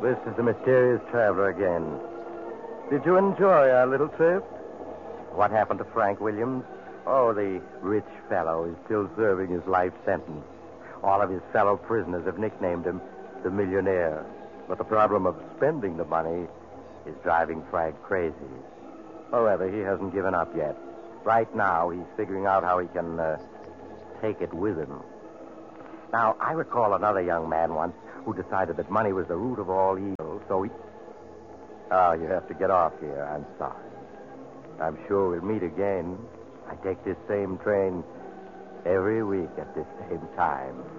This is the mysterious traveler again. Did you enjoy our little trip? What happened to Frank Williams? Oh, the rich fellow is still serving his life sentence. All of his fellow prisoners have nicknamed him the millionaire. But the problem of spending the money is driving Frank crazy. However, he hasn't given up yet. Right now, he's figuring out how he can take it with him. Now, I recall another young man once who decided that money was the root of all evil, so he... Oh, you have to get off here. I'm sorry. I'm sure we'll meet again. I take this same train every week at this same time.